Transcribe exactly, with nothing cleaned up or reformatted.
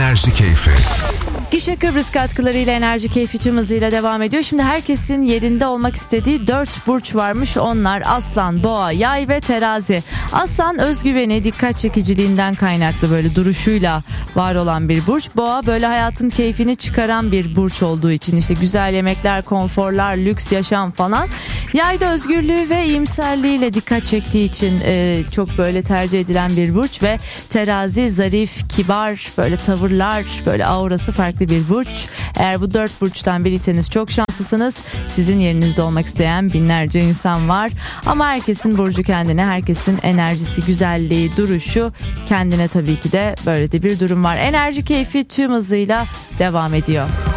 Enerji Keyfi. Gişe Kıbrıs katkılarıyla Enerji Keyfi tüm hızıyla devam ediyor. Şimdi herkesin yerinde olmak istediği dört burç varmış. Onlar Aslan, Boğa, Yay ve Terazi. Aslan özgüveni, dikkat çekiciliğinden kaynaklı böyle duruşuyla var olan bir burç. Boğa böyle hayatın keyfini çıkaran bir burç olduğu için işte güzel yemekler, konforlar, lüks yaşam falan. Yay da özgürlüğü ve iyimserliğiyle dikkat çektiği için e, çok böyle tercih edilen bir burç ve Terazi zarif, kibar, böyle tavırlar, böyle aurası farklı bir burç. Eğer bu dört burçtan biriyseniz çok şanslısınız. Sizin yerinizde olmak isteyen binlerce insan var. Ama herkesin burcu kendine, herkesin enerjisi, güzelliği, duruşu kendine tabii ki de, böyle de bir durum var. Enerji Keyfi tüm hızıyla devam ediyor.